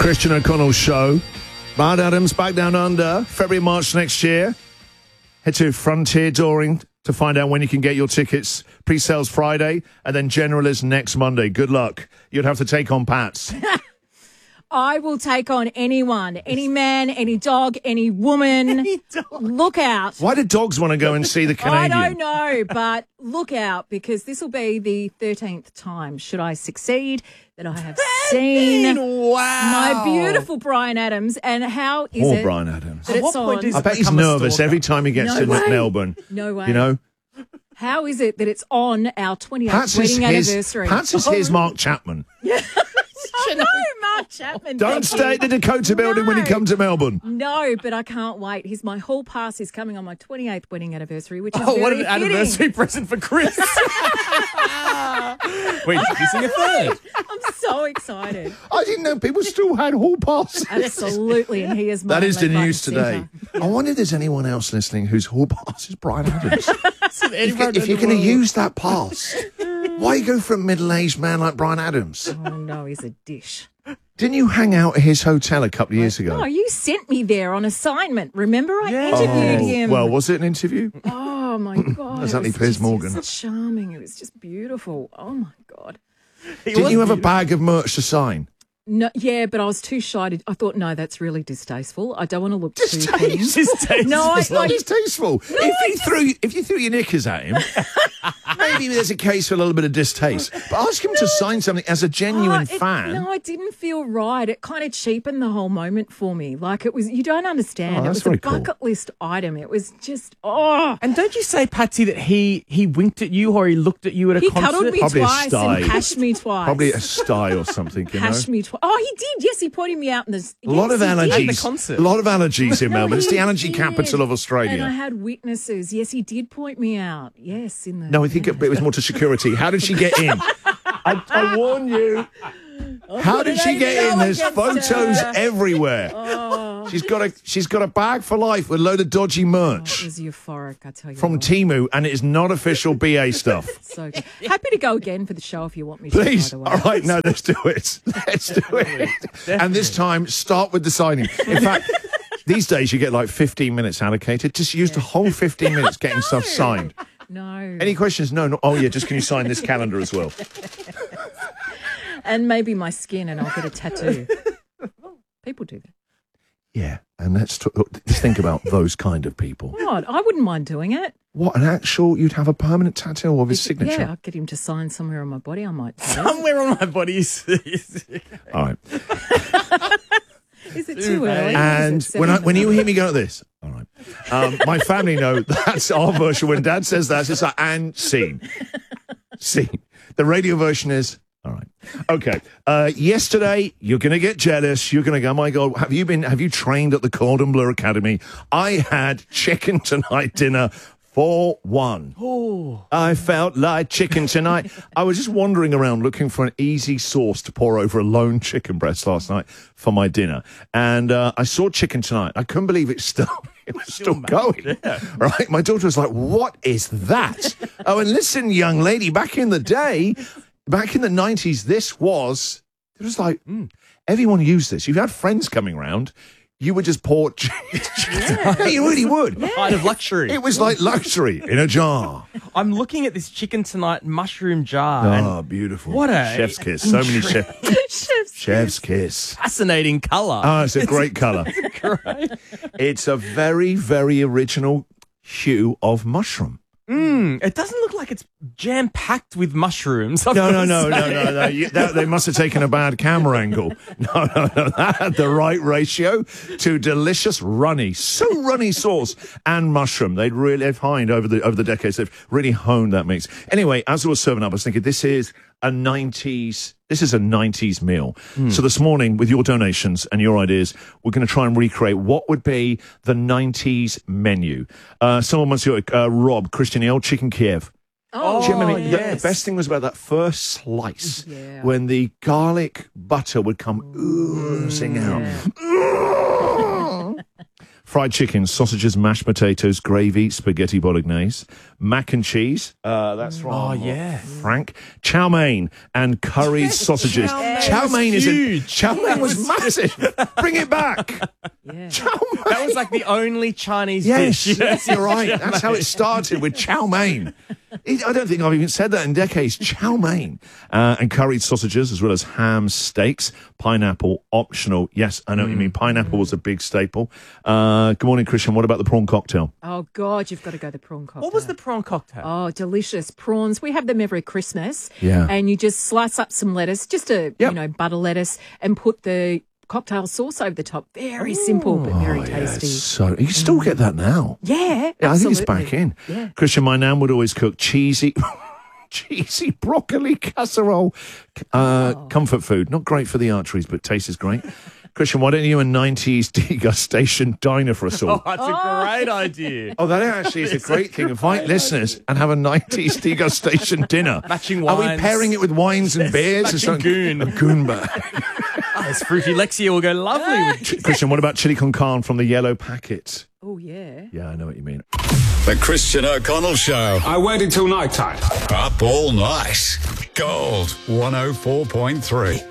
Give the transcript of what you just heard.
Christian O'Connell Show. Bryan Adams, Back Down Under, February, March next year. Head to Frontier Touring to find out when you can get your tickets. Pre-sales Friday, and then General is next Monday. Good luck. You'd have to take on Pats. I will take on anyone, any man, any dog, any woman. Any dog. Look out. Why do dogs want to go and see the Canadian? I don't know, but look out, because this will be the 13th time, should I succeed, that I have seen my beautiful Bryan Adams. And how is Poor it Bryan Adams. that it's on? I bet he's nervous every time he gets to Melbourne. No way. You know? How is it that it's on our 28th wedding anniversary? Pats is his Mark Chapman. I know, Mark Chapman. Don't stay at the Dakota building when you come to Melbourne. No, but I can't wait. My whole pass is coming on my 28th wedding anniversary, which is Oh, what very an anniversary present for Chris. Wait, did you sing a third? I'm so excited. I didn't know people still had hall passes. Absolutely, and he is my That is the left news right today. centre. I wonder if there's anyone else listening whose hall pass is Bryan Adams. If If you're going to use that pass, why go for a middle-aged man like Bryan Adams? Oh, no, he's a dish. Didn't you hang out at his hotel a couple of years ago? No, you sent me there on assignment. Remember, I interviewed him. Well, was it an interview? Oh, my God. That's it only was Piers just Morgan. charming. It was just beautiful. Oh, my God. Didn't you have a bag of merch to sign? No, yeah, but I was too shy to. I thought, no, that's really distasteful. I don't want to look too keen. Distasteful. No, It's not distasteful. If you threw your knickers at him, maybe there's a case for a little bit of distaste. But ask him to sign something as a genuine fan. No, it didn't feel right. It kind of cheapened the whole moment for me. Like it was, you don't understand. Oh, It that's was a very cool. bucket list item. It was just, oh. And don't you say, Patsy, that he winked at you or he looked at you at a He concert? cuddled me Probably a twice sty. and cashed me twice. Probably a sty or something, you know? Cashed me twice. Oh, he did. Yes, he pointed me out in the. A lot of allergies. At the concert. A lot of allergies in Melbourne. It's the he allergy did. capital of And I Australia. had witnesses. Yes, he did point me out. Yes, in the. No, I think it was more to security. How did she get in? I warn you. How did she get in? There's photos everywhere. She's got a bag for life with a load of dodgy It merch was euphoric, I tell you. from what. Temu, and it is not official BA stuff. So good. Happy to go again for the show if you want me to. Please. By the way. All right, no, let's do it. Let's do it. And this time, start with the signing. In fact, these days you get like 15 minutes allocated. Just use the whole 15 minutes getting stuff signed. No. Any questions? No. Oh, yeah, just can you sign this calendar as well? And maybe my skin, and I'll get a tattoo. People do that. Yeah, and just think about those kind of people. What? I wouldn't mind doing it. What, an actual, you'd have a permanent tattoo of his signature? Yeah, I'll get him to sign somewhere on my body. I might. Do it. Somewhere on my body is... All right. Is it too early? And Is it when you hear me go like this, all right, my family know that's our version. When Dad says that, it's like, and scene. Scene. The radio version is, all right. Okay. Yesterday, you're going to get jealous. You're going to go, oh my God, have you trained at the Cordon Bleu Academy? I had chicken tonight dinner for one. Oh. I felt like chicken tonight. I was just wandering around looking for an easy sauce to pour over a lone chicken breast last night for my dinner. And I saw chicken tonight. I couldn't believe it was still going. Yeah. Right? My daughter was like, what is that? Oh, and listen, young lady, back in the day, back in the 90s, it was like, everyone used this. You had friends coming around. You would just pour chicken. You really would. Kind of luxury. It was like luxury in a jar. I'm looking at this chicken tonight mushroom jar. Oh, beautiful. What a chef's kiss. So many chef's kiss. Fascinating colour. Oh, it's a great colour. Great. It's a very, very original hue of mushroom. It doesn't look like it's jam-packed with mushrooms. No. They must have taken a bad camera angle. No. That had the right ratio to delicious runny sauce and mushroom. They've honed over the decades. They've really honed that mix. Anyway, as I was serving up, I was thinking, this is a 90s meal. So this morning, with your donations and your ideas, we're going to try and recreate what would be the 90s menu. Someone wants to, Rob, Christian, the old chicken Kiev. Oh, Do you remember yes. the best thing was about that first slice Yeah. when the garlic butter would come oozing out. fried chicken, sausages, mashed potatoes, gravy, spaghetti bolognese, mac and cheese. That's from Frank. Chow mein and curried sausages. Chow mein is huge. Chow mein was massive. Bring it back. Yeah. Chow mein. That was like the only Chinese Yes, dish. yes, you're right. That's how it started with chow mein. I don't think I've even said that in decades. Chow mein. And curried sausages, as well as ham, steaks, pineapple, optional. Yes, I know what you mean. Pineapple was a big staple. Good morning, Christian. What about the prawn cocktail? Oh, God, you've got to go the prawn cocktail. What was the prawn cocktail? Oh, delicious prawns. We have them every Christmas. Yeah. And you just slice up some lettuce, just butter lettuce, and put the cocktail sauce over the top. Very simple, but very tasty. So you can still get that now. Yeah, Yeah, I think it's absolutely. back in. Yeah. Christian, my nan would always cook cheesy broccoli casserole. Comfort food. Not great for the arteries, but taste is great. Christian, why don't you a 90s degustation diner for us all? Oh, that's a great idea. Oh, that actually is a great thing. Invite listeners and have a 90s degustation dinner. Matching Are we wines. pairing it with wines and beers? Matching goon. A goon bag. Oh, this fruity Lexia will go lovely with Christian, what about chili con carne from the yellow packet? Oh, yeah. Yeah, I know what you mean. The Christian O'Connell Show. I waited till night time. Up all night. Gold 104.3.